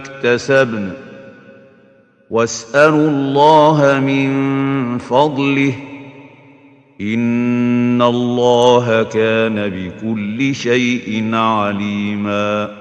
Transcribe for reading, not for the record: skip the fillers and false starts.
اكتسبن واسألوا الله من فضله إن الله كان بكل شيء عليما.